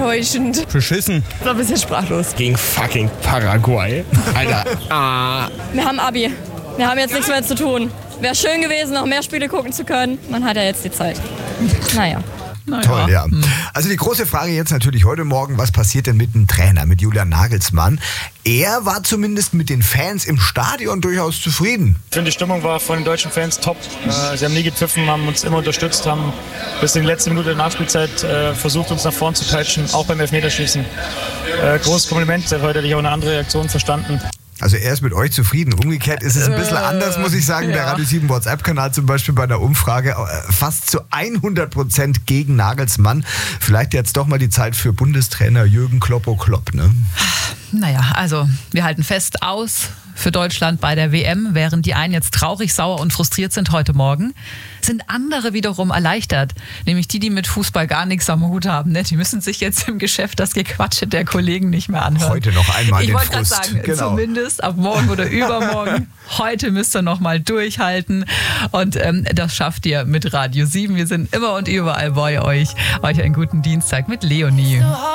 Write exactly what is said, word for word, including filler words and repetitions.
enttäuschend. Beschissen. So ein bisschen sprachlos. Gegen fucking Paraguay. Alter. ah. Wir haben Abi. Wir haben jetzt nichts mehr zu tun. Wäre schön gewesen, noch mehr Spiele gucken zu können. Man hat ja jetzt die Zeit. Naja. Naja. Toll, ja. Also die große Frage jetzt natürlich heute Morgen, was passiert denn mit dem Trainer, mit Julian Nagelsmann? Er war zumindest mit den Fans im Stadion durchaus zufrieden. Ich finde, die Stimmung war von den deutschen Fans top. Sie haben nie gepfiffen, haben uns immer unterstützt, haben bis in die letzte Minute der Nachspielzeit äh, versucht, uns nach vorn zu peitschen, auch beim Elfmeterschießen. Äh, großes Kompliment, seit heute hätte ich auch eine andere Reaktion verstanden. Also er ist mit euch zufrieden. Umgekehrt ist es ein bisschen äh, anders, muss ich sagen. Ja. Der Radio sieben WhatsApp-Kanal zum Beispiel bei einer Umfrage fast zu hundert Prozent gegen Nagelsmann. Vielleicht jetzt doch mal die Zeit für Bundestrainer Jürgen Kloppo Klopp, ne? Naja, also wir halten fest aus für Deutschland bei der W M. Während die einen jetzt traurig, sauer und frustriert sind heute Morgen, sind andere wiederum erleichtert. Nämlich die, die mit Fußball gar nichts am Hut haben. Ne? Die müssen sich jetzt im Geschäft das Gequatsche der Kollegen nicht mehr anhören. Heute noch einmal ich den Frust. Ich wollte gerade sagen, genau. Zumindest ab morgen oder übermorgen. Heute müsst ihr noch mal durchhalten. Und ähm, das schafft ihr mit Radio sieben. Wir sind immer und überall bei euch. Euch einen guten Dienstag mit Leonie.